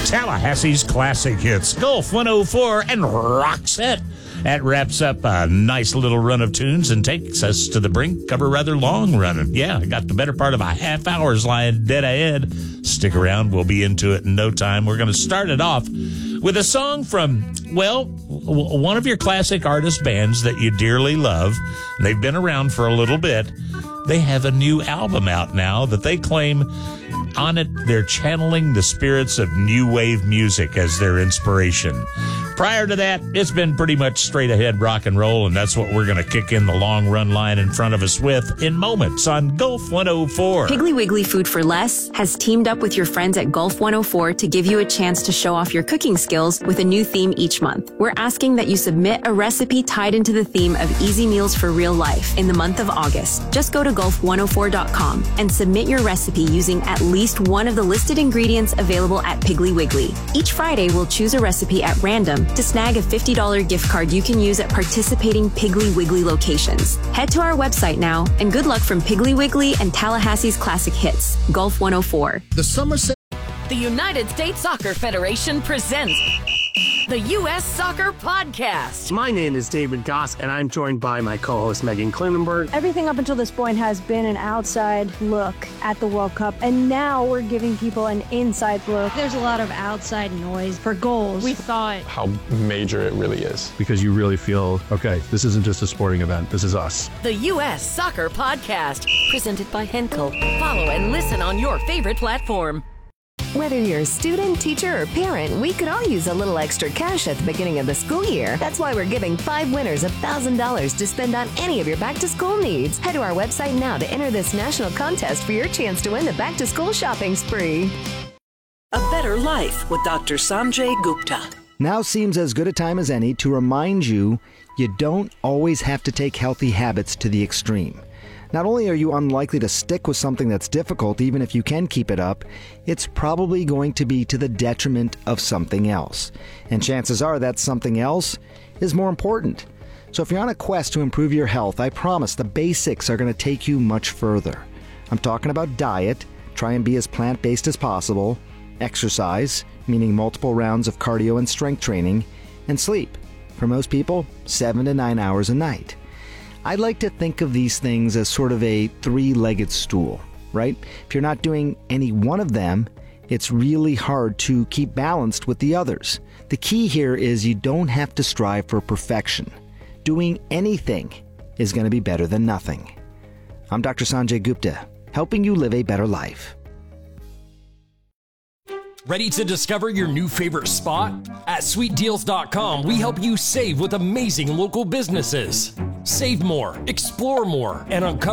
Tallahassee's Classic Hits, Gulf 104, and Roxette. That wraps up a nice little run of tunes and takes us to the brink of a rather long run. Yeah, I got the better part of a half hour's lying dead ahead. Stick around. We'll be into it in no time. We're going to start it off with a song from, well, one of your classic artist bands that you dearly love. They've been around for a little bit. They have a new album out now that they claim on it they're channeling the spirits of new wave music as their inspiration. Prior to that, it's been pretty much straight ahead rock and roll, and that's what we're going to kick in the long run line in front of us with in moments on Gulf 104. Piggly Wiggly Food for Less has teamed up with your friends at Gulf 104 to give you a chance to show off your cooking skills with a new theme each month. We're asking that you submit a recipe tied into the theme of easy meals for real life in the month of August. Just go to Gulf104.com and submit your recipe using at least one of the listed ingredients available at Piggly Wiggly. Each Friday, we'll choose a recipe at random to snag a $50 gift card you can use at participating Piggly Wiggly locations. Head to our website now, and good luck from Piggly Wiggly and Tallahassee's Classic Hits, Gulf 104. The United States Soccer Federation presents the U.S. Soccer Podcast. My name is David Goss, and I'm joined by my co-host Megan Klinenberg. Everything up until this point has been an outside look at the World Cup, and now we're giving people an inside look. There's a lot of outside noise for goals. We thought how major it really is. Because you really feel, okay, this isn't just a sporting event, this is us. The U.S. Soccer Podcast, presented by Henkel. Follow and listen on your favorite platform. Whether you're a student, teacher, or parent, we could all use a little extra cash at the beginning of the school year. That's why we're giving 5 winners $1,000 to spend on any of your back-to-school needs. Head to our website now to enter this national contest for your chance to win the back-to-school shopping spree. A Better Life with Dr. Sanjay Gupta. Now seems as good a time as any to remind you you don't always have to take healthy habits to the extreme. Not only are you unlikely to stick with something that's difficult, even if you can keep it up, it's probably going to be to the detriment of something else. And chances are that something else is more important. So if you're on a quest to improve your health, I promise the basics are going to take you much further. I'm talking about diet, try and be as plant-based as possible, exercise, meaning multiple rounds of cardio and strength training, and sleep. For most people, 7 to 9 hours a night. I'd like to think of these things as sort of a 3-legged stool, right? If you're not doing any one of them, it's really hard to keep balanced with the others. The key here is you don't have to strive for perfection. Doing anything is going to be better than nothing. I'm Dr. Sanjay Gupta, helping you live a better life. Ready to discover your new favorite spot? At sweetdeals.com, we help you save with amazing local businesses. Save more, explore more, and uncover